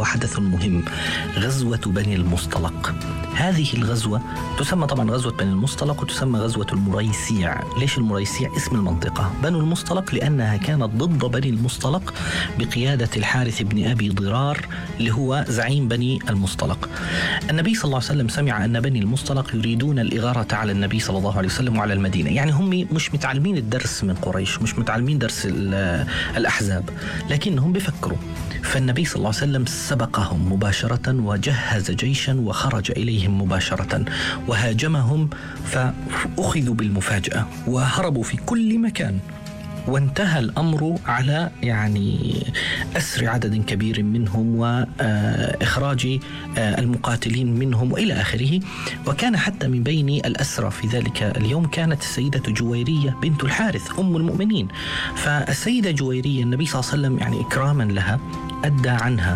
وهو حدث مهم، غزوة بني المصطلق. هذه الغزوة تسمى طبعا غزوة بني المصطلق وتسمى غزوة المريسيع. ليش المريسيع؟ اسم المنطقة. بنو المصطلق لأنها كانت ضد بني المصطلق بقيادة الحارث بن أبي ضرار اللي هو زعيم بني المصطلق. النبي صلى الله عليه وسلم سمع أن بني المصطلق يريدون الإغارة على النبي صلى الله عليه وسلم وعلى المدينة، يعني هم مش متعلمين الدرس من قريش، مش متعلمين درس الأحزاب، لكنهم بيفكروا. فالنبي صلى الله عليه وسلم سبقهم مباشرة وجهز جيشا وخرج إليهم مباشرة وهاجمهم، فأخذوا بالمفاجأة وهربوا في كل مكان، وانتهى الأمر على أسر عدد كبير منهم وإخراج المقاتلين منهم وإلى آخره. وكان حتى من بين الأسرى في ذلك اليوم كانت السيدة جويرية بنت الحارث أم المؤمنين. فالسيدة جويرية النبي صلى الله عليه وسلم إكراما لها أدى عنها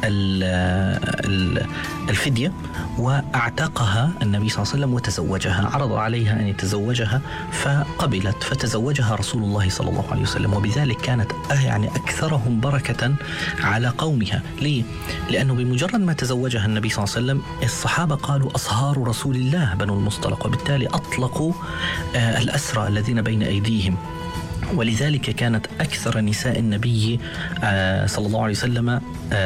الفدية وأعتقها النبي صلى الله عليه وسلم وتزوجها، عرض عليها أن يتزوجها فقبلت، فتزوجها رسول الله صلى الله عليه وسلم، وبذلك كانت أكثرهم بركة على قومها. ليه؟ لأنه بمجرد ما تزوجها النبي صلى الله عليه وسلم الصحابة قالوا أصهار رسول الله بنو المصطلق، وبالتالي أطلقوا الأسرى الذين بين أيديهم، ولذلك كانت أكثر نساء النبي صلى الله عليه وسلم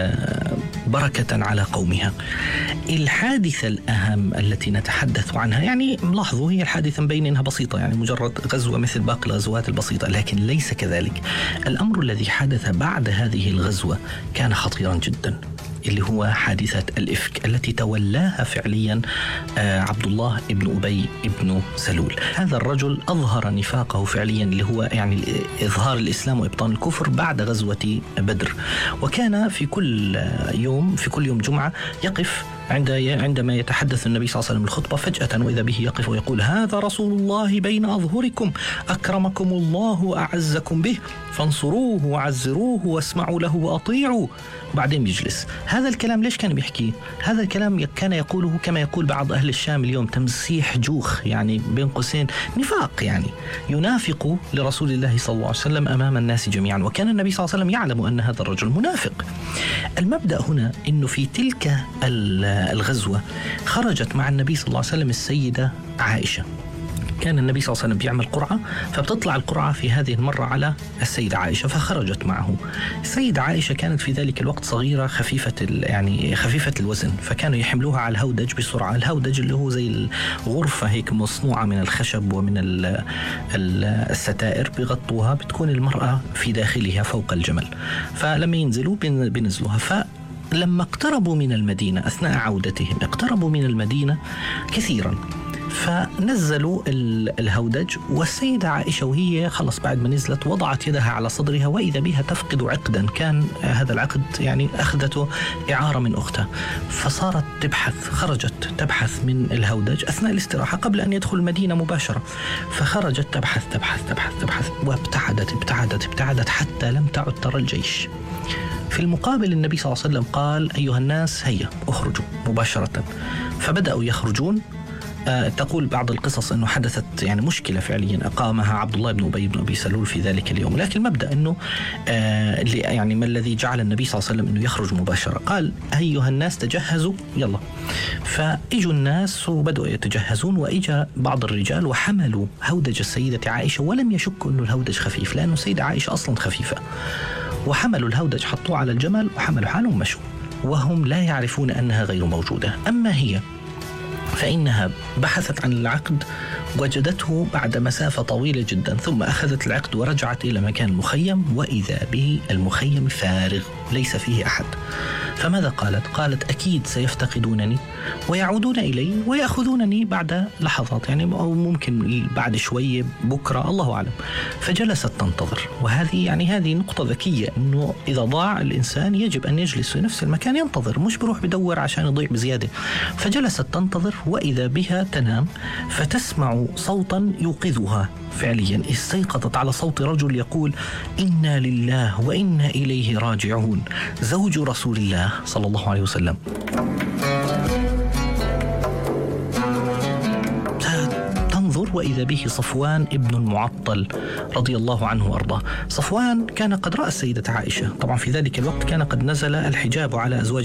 بركة على قومها. الحادثة الأهم التي نتحدث عنها لاحظوا هي الحادثة مبين إنها بسيطة، مجرد غزوة مثل باقي الغزوات البسيطة، لكن ليس كذلك. الأمر الذي حدث بعد هذه الغزوة كان خطيرا جدا، اللي هو حادثة الإفك التي تولاها فعليا عبد الله ابن أبي ابن سلول. هذا الرجل أظهر نفاقه فعليا، اللي هو إظهار الإسلام وإبطان الكفر بعد غزوة بدر. وكان في كل يوم جمعة يقف عندما يتحدث النبي صلى الله عليه وسلم الخطبة فجأة وإذا به يقف ويقول: هذا رسول الله بين أظهركم أكرمكم الله وأعزكم به فانصروه وعزروه واسمعوا له وأطيعوا. وبعدين يجلس. هذا الكلام ليش كان بيحكيه؟ هذا الكلام كان يقوله كما يقول بعض أهل الشام اليوم تمسيح جوخ، بين قوسين نفاق، ينافق لرسول الله صلى الله عليه وسلم أمام الناس جميعا. وكان النبي صلى الله عليه وسلم يعلم أن هذا الرجل منافق. المبدأ هنا أنه في تلك الغزوة خرجت مع النبي صلى الله عليه وسلم السيدة عائشة. كان النبي صلى الله عليه وسلم بيعمل قرعة، فبتطلع القرعة في هذه المرة على السيدة عائشة، فخرجت معه. السيدة عائشة كانت في ذلك الوقت صغيرة خفيفة الوزن، فكانوا يحملوها على الهودج بسرعة. الهودج اللي هو زي الغرفة هيك مصنوعة من الخشب ومن الستائر، بيغطوها، بتكون المرأة في داخلها فوق الجمل، فلما ينزلوا بينزلوها. فلما اقتربوا من المدينة أثناء عودتهم اقتربوا من المدينة كثيرا، فنزلوا الهودج، والسيدة عائشة وهي خلص بعد ما نزلت وضعت يدها على صدرها وإذا بها تفقد عقدا، كان هذا العقد أخذته إعارة من أختها، فصارت خرجت تبحث من الهودج أثناء الاستراحة قبل أن يدخل المدينة مباشرة، فخرجت تبحث وابتعدت حتى لم تعد ترى الجيش. في المقابل النبي صلى الله عليه وسلم قال: أيها الناس هيا اخرجوا مباشرة. فبدأوا يخرجون. تقول بعض القصص أنه حدثت مشكلة فعليا أقامها عبد الله بن أبي بن أبي سلول في ذلك اليوم، لكن المبدأ أنه ما الذي جعل النبي صلى الله عليه وسلم أنه يخرج مباشرة؟ قال: أيها الناس تجهزوا يلا. فإجوا الناس وبدأوا يتجهزون، وإجا بعض الرجال وحملوا هودج السيدة عائشة، ولم يشكوا أنه الهودج خفيف لأنه السيدة عائشة أصلا خفيفة، وحملوا الهودج حطوه على الجمل وحملوا حالهم ومشوا وهم لا يعرفون أنها غير موجودة. أما هي فإنها بحثت عن العقد، وجدته بعد مسافة طويلة جدا، ثم أخذت العقد ورجعت إلى مكان المخيم، وإذا به المخيم فارغ ليس فيه أحد. فماذا قالت؟ قالت: أكيد سيفتقدونني ويعودون إلي ويأخذونني بعد لحظات، أو ممكن بعد شوية بكرة، الله أعلم. فجلست تنتظر، وهذه هذه نقطة ذكية، أنه إذا ضاع الإنسان يجب أن يجلس في نفس المكان ينتظر، مش بروح بدور عشان يضيع بزيادة. فجلست تنتظر وإذا بها تنام، فتسمع صوتا يوقظها. فعليا استيقظت على صوت رجل يقول: إنا لله وإنا إليه راجعون، زوج رسول الله صلى الله عليه وسلم. تنظر وإذا به صفوان ابن المعطل رضي الله عنه وأرضاه. صفوان كان قد رأى السيدة عائشة، طبعا في ذلك الوقت كان قد نزل الحجاب على أزواج